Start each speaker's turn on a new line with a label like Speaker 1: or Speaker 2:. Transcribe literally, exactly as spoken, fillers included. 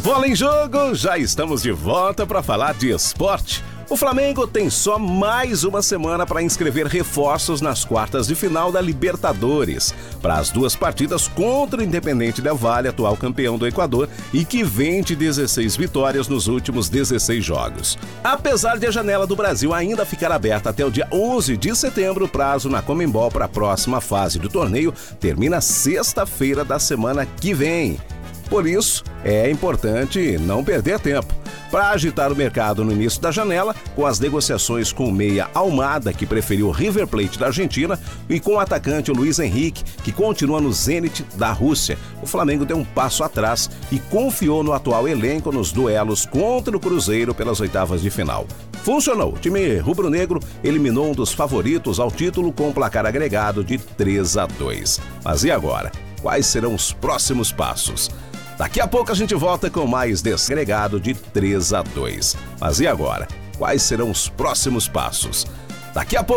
Speaker 1: Bola em Jogo, já estamos de volta para falar de esporte. O Flamengo tem só mais uma semana para inscrever reforços nas quartas de final da Libertadores, para as duas partidas contra o Independente Del Valle, atual campeão do Equador, e que vem de dezesseis vitórias nos últimos dezesseis jogos. Apesar de a janela do Brasil ainda ficar aberta até o dia onze de setembro, o prazo na Conmebol para a próxima fase do torneio termina sexta-feira da semana que vem. Por isso, é importante não perder tempo. Para agitar o mercado no início da janela, com as negociações com o meia Almada, que preferiu o River Plate da Argentina, e com o atacante Luiz Henrique, que continua no Zenit da Rússia, o Flamengo deu um passo atrás e confiou no atual elenco nos duelos contra o Cruzeiro pelas oitavas de final. Funcionou. O time rubro-negro eliminou um dos favoritos ao título com um placar agregado de três a dois. Mas e agora? Quais serão os próximos passos? Daqui a pouco a gente volta com mais desagregado de três a dois. Mas e agora? Quais serão os próximos passos? Daqui a pouco